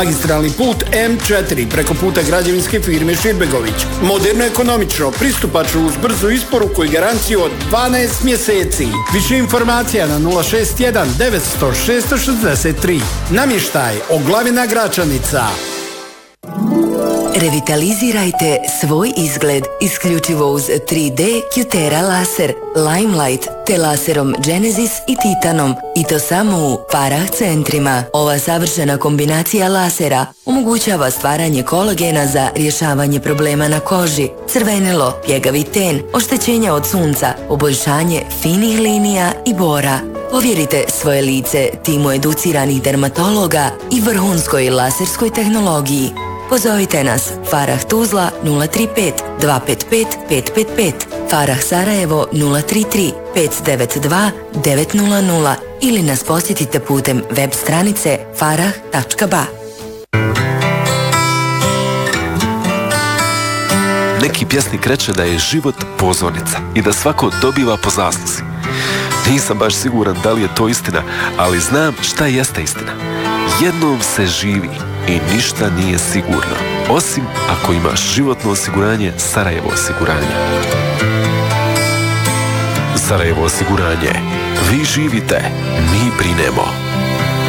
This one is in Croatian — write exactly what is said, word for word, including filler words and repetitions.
Magistralni put M četiri preko puta građevinske firme Širbegović. Moderno, ekonomično, pristupačno uz brzu isporuku i garanciju od dvanaest mjeseci. Više informacija na nula šest jedan devet sto šest šest tri. Namještaj Oglavina Gračanica. Revitalizirajte svoj izgled isključivo uz tri D Cutera laser, Limelight te laserom Genesis i Titanom i to samo u Farah centrima. Ova savršena kombinacija lasera omogućava stvaranje kolagena za rješavanje problema na koži, crvenilo, pjegavi ten, oštećenja od sunca, poboljšanje finih linija i bora. Povjerite svoje lice timu educiranih dermatologa i vrhunskoj laserskoj tehnologiji. Pozovite nas Farah Tuzla nula tri pet dva pet pet pet pet pet, Farah Sarajevo nula tri tri pet devet dva devet nula nula ili nas posjetite putem web stranice farah tačka ba. Neki pjesnik reče da je život pozornica i da svako dobiva po zasluzi. Nisam baš siguran da li je to istina, ali znam šta jeste istina. Jednom se živi i ništa nije sigurno, osim ako imaš životno osiguranje Sarajevo osiguranje. Sarajevo osiguranje. Vi živite, mi brinemo.